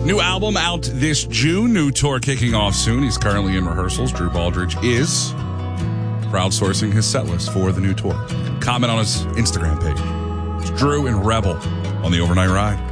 New album out this June. New tour kicking off soon. He's currently in rehearsals. Drew Baldridge is crowdsourcing his set list for the new tour. Comment on his Instagram page. It's Drew and Rebel on the Overnight Ride.